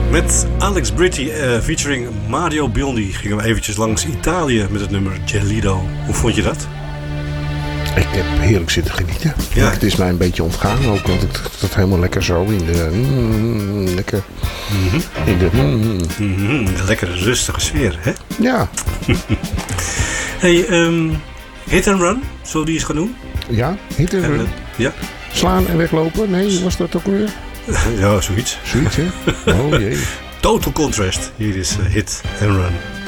Met Alex Britti featuring Mario Biondi gingen we eventjes langs Italië met het nummer Gelido. Hoe vond je dat? Ik heb heerlijk zitten genieten. Ja. Het is mij een beetje ontgaan ook, want ik zat helemaal lekker zo in de... lekker... In de lekkere rustige sfeer, hè? Ja. Hey, hit and run, zullen we die eens gaan doen? Ja, hit and run. Ja. Slaan en weglopen? Nee, was dat ook weer? Ja, zoiets. Zoiets, hè? Oh jee. Total Contrast. Hier is Hit and Run.